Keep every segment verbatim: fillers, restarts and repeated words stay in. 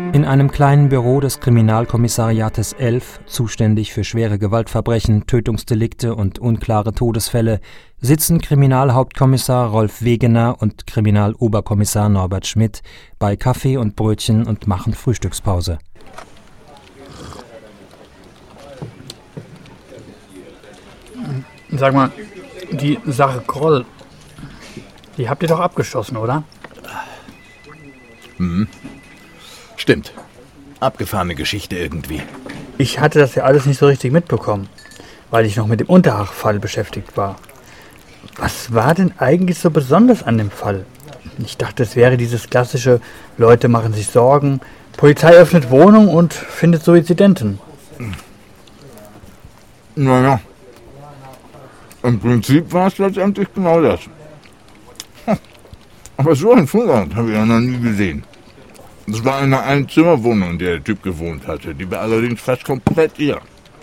In einem kleinen Büro des Kriminalkommissariates elf, zuständig für schwere Gewaltverbrechen, Tötungsdelikte und unklare Todesfälle, sitzen Kriminalhauptkommissar Rolf Wegener und Kriminaloberkommissar Norbert Schmidt bei Kaffee und Brötchen und machen Frühstückspause. Sag mal, die Sache Groll, die habt ihr doch abgeschossen, oder? Hm. Stimmt. Abgefahrene Geschichte irgendwie. Ich hatte das ja alles nicht so richtig mitbekommen, weil ich noch mit dem Unterhachfall beschäftigt war. Was war denn eigentlich so besonders an dem Fall? Ich dachte, es wäre dieses klassische, Leute machen sich Sorgen, Polizei öffnet Wohnung und findet Suizidenten. Naja, im Prinzip war es letztendlich genau das. Aber so ein Fundort habe ich ja noch nie gesehen. Das war eine Einzimmerwohnung, in der der Typ gewohnt hatte. Die war allerdings fast komplett leer.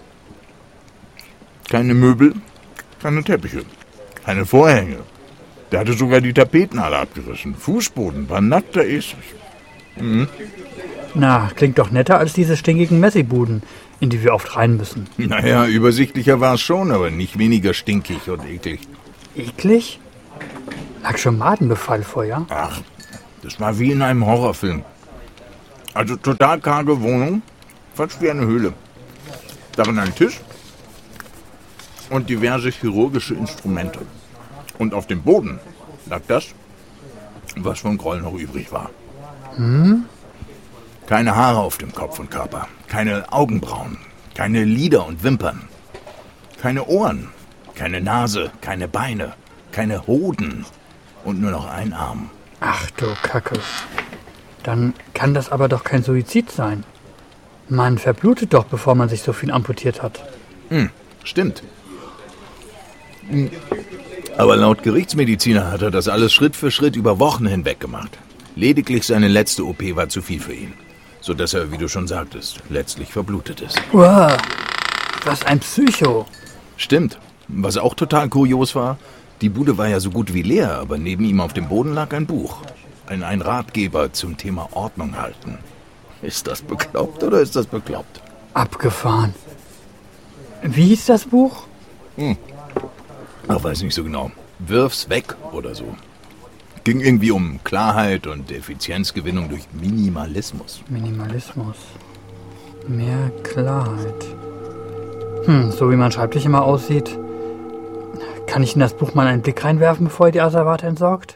Keine Möbel, keine Teppiche, keine Vorhänge. Der hatte sogar die Tapeten alle abgerissen. Fußboden war nackter Esel. Mhm. Na, klingt doch netter als diese stinkigen Messibuden, in die wir oft rein müssen. Naja, übersichtlicher war es schon, aber nicht weniger stinkig und eklig. Eklig? Lag schon Madenbefall vor, ja? Ach, das war wie in einem Horrorfilm. Also total karge Wohnung, fast wie eine Höhle. Darin ein Tisch und diverse chirurgische Instrumente. Und auf dem Boden lag das, was von Groll noch übrig war. Hm? Keine Haare auf dem Kopf und Körper, keine Augenbrauen, keine Lider und Wimpern, keine Ohren, keine Nase, keine Beine, keine Hoden und nur noch ein Arm. Ach du Kacke. Dann kann das aber doch kein Suizid sein. Man verblutet doch, bevor man sich so viel amputiert hat. Hm, stimmt. Hm. Aber laut Gerichtsmediziner hat er das alles Schritt für Schritt über Wochen hinweg gemacht. Lediglich seine letzte O P war zu viel für ihn. Sodass er, wie du schon sagtest, letztlich verblutet ist. Wow, was ein Psycho. Stimmt. Was auch total kurios war, die Bude war ja so gut wie leer, aber neben ihm auf dem Boden lag ein Buch. Ein, ein Ratgeber zum Thema Ordnung halten. Ist das bekloppt oder ist das bekloppt? Abgefahren. Wie hieß das Buch? Hm. Ach, weiß nicht so genau. Wirf's weg oder so. Ging irgendwie um Klarheit und Effizienzgewinnung durch Minimalismus. Minimalismus. Mehr Klarheit. Hm, so wie mein Schreibtisch immer aussieht. Kann ich in das Buch mal einen Blick reinwerfen, bevor ihr die Asservate entsorgt?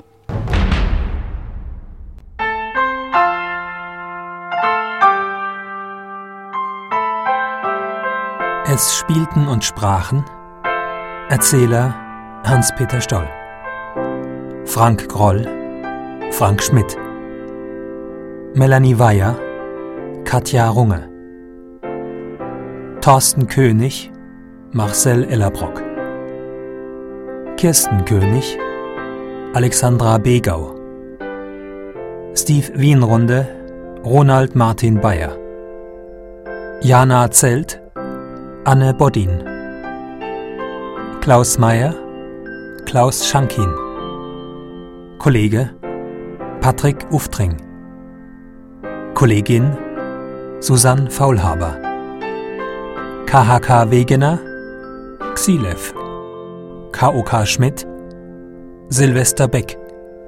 Es spielten und sprachen Erzähler Hans-Peter Stoll, Frank Groll, Frank Schmidt, Melanie Weyer, Katja Runge, Thorsten König, Marcel Ellerbrock, Kirsten König, Alexandra Begau, Steve Wienrunde, Ronald Martin Bayer, Jana Zelt, Anne Bodin, Klaus Meyer, Klaus Schankin, Kollege Patrick Uftring, Kollegin Susanne Faulhaber, K H K Wegener, Xilev, K O K Schmidt, Silvester Beck,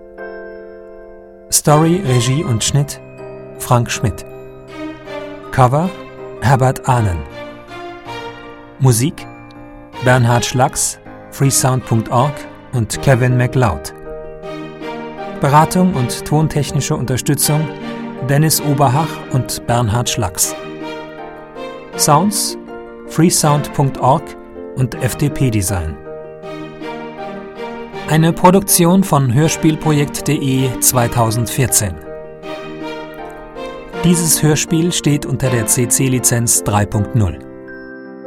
Story, Regie und Schnitt Frank Schmidt, Cover Herbert Ahnen, Musik Bernhard Schlacks, freesound punkt org und Kevin MacLeod. Beratung und tontechnische Unterstützung Dennis Oberhach und Bernhard Schlacks. Sounds freesound punkt org und F D P Design. Eine Produktion von hörspielprojekt punkt de zweitausendvierzehn. Dieses Hörspiel steht unter der C C Lizenz drei punkt null.